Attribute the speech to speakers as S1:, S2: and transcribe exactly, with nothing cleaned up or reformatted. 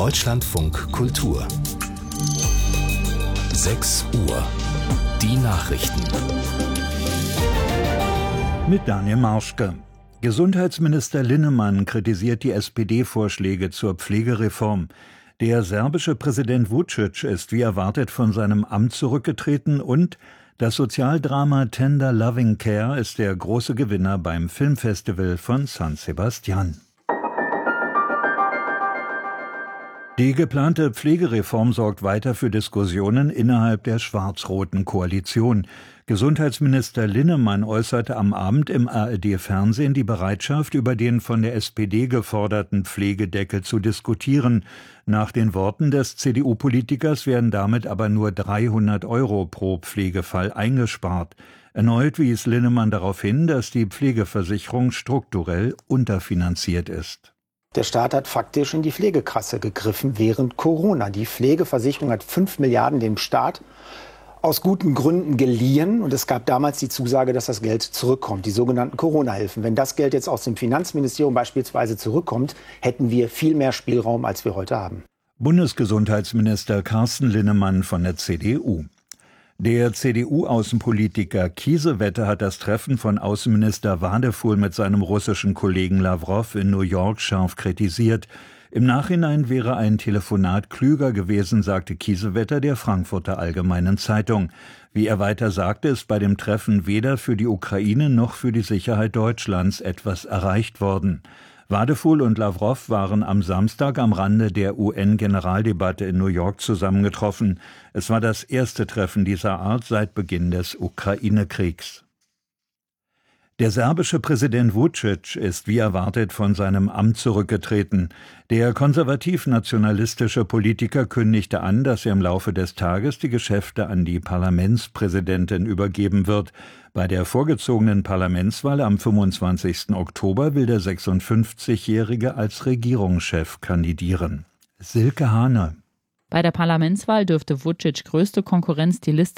S1: Deutschlandfunk Kultur. sechs Uhr. Die Nachrichten.
S2: Mit Daniel Marschke. Gesundheitsminister Linnemann kritisiert die S P D-Vorschläge zur Pflegereform. Der serbische Präsident Vučić ist wie erwartet von seinem Amt zurückgetreten und das Sozialdrama Tender Loving Care ist der große Gewinner beim Filmfestival von San Sebastián. Die geplante Pflegereform sorgt weiter für Diskussionen innerhalb der schwarz-roten Koalition. Gesundheitsminister Linnemann äußerte am Abend im A R D-Fernsehen die Bereitschaft, über den von der S P D geforderten Pflegedeckel zu diskutieren. Nach den Worten des C D U-Politikers werden damit aber nur dreihundert Euro pro Pflegefall eingespart. Erneut wies Linnemann darauf hin, dass die Pflegeversicherung strukturell unterfinanziert ist.
S3: Der Staat hat faktisch in die Pflegekasse gegriffen während Corona. Die Pflegeversicherung hat fünf Milliarden dem Staat aus guten Gründen geliehen. Und es gab damals die Zusage, dass das Geld zurückkommt, die sogenannten Corona-Hilfen. Wenn das Geld jetzt aus dem Finanzministerium beispielsweise zurückkommt, hätten wir viel mehr Spielraum, als wir heute haben.
S2: Bundesgesundheitsminister Carsten Linnemann von der C D U. Der C D U-Außenpolitiker Kiesewetter hat das Treffen von Außenminister Wadefuhl mit seinem russischen Kollegen Lawrow in New York scharf kritisiert. Im Nachhinein wäre ein Telefonat klüger gewesen, sagte Kiesewetter der Frankfurter Allgemeinen Zeitung. Wie er weiter sagte, ist bei dem Treffen weder für die Ukraine noch für die Sicherheit Deutschlands etwas erreicht worden. Wadefuhl und Lawrow waren am Samstag am Rande der U N-Generaldebatte in New York zusammengetroffen. Es war das erste Treffen dieser Art seit Beginn des Ukraine-Kriegs. Der serbische Präsident Vučić ist wie erwartet von seinem Amt zurückgetreten. Der konservativ-nationalistische Politiker kündigte an, dass er im Laufe des Tages die Geschäfte an die Parlamentspräsidentin übergeben wird. Bei der vorgezogenen Parlamentswahl am fünfundzwanzigsten Oktober will der sechsundfünfzigjährige als Regierungschef kandidieren. Silke Hane.
S4: Bei der Parlamentswahl dürfte Vučić größte Konkurrenz die Liste